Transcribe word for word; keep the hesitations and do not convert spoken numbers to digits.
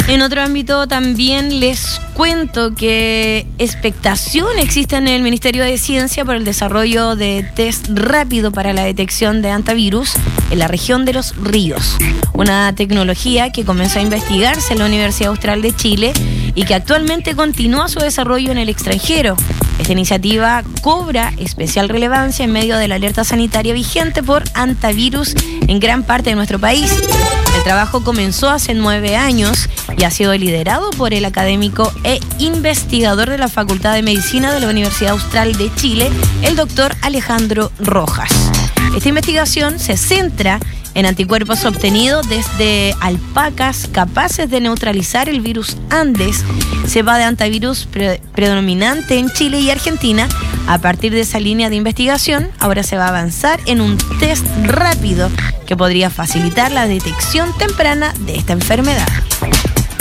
En otro ámbito también les cuento que expectación existe en el Ministerio de Ciencia por el desarrollo de test rápido para la detección de hantavirus en la región de Los Ríos. Una tecnología que comenzó a investigarse en la Universidad Austral de Chile y que actualmente continúa su desarrollo en el extranjero. Esta iniciativa cobra especial relevancia en medio de la alerta sanitaria vigente por hantavirus en gran parte de nuestro país. El trabajo comenzó hace nueve años y ha sido liderado por el académico e investigador de la Facultad de Medicina de la Universidad Austral de Chile, el doctor Alejandro Rojas. Esta investigación se centra en anticuerpos obtenidos desde alpacas capaces de neutralizar el virus Andes, cepa de hantavirus pre- predominante en Chile y Argentina. A partir de esa línea de investigación, ahora se va a avanzar en un test rápido que podría facilitar la detección temprana de esta enfermedad.